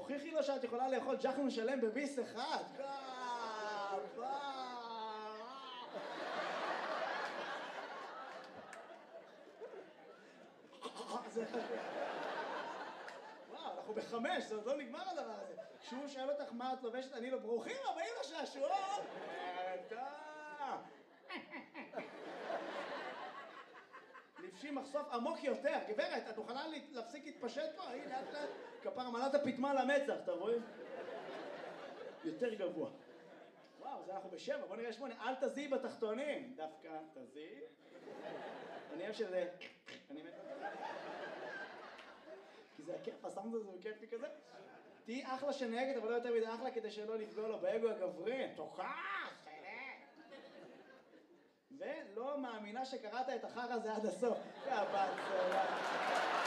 תוכיחי לו שאת יכולה לאכול ג'חנון שלם בביס אחד. וואו, אנחנו ב5, זה עוד לא נגמר הדבר הזה. כשהוא שואל אותך מה את לובשת, אני לא, ברוכים הבאים לשעשועון! לבשים מחשוף עמוק יותר. גברת, את מוכנה להפסיק להתפשט פה? הנה, לאט, כפר מלאת הפתמה למצח, אתה רואה? יותר גבוה. וואו, זה אנחנו ב7, בוא נראה 8. אל תזיעי בתחתונים. דווקא תזיעי. אני אוהב שזה... אני מת... כי זה הכיף, הסאונד הזה הוא כיף לי כזה. תהי אחלה שנהגת, אבל לא יותר מדי אחלה כדי שלא לפגוע לו באגו הגברי. תוכח! ולא מאמינה שקראת את החר הזה עד הסוף. יא בת סלאם.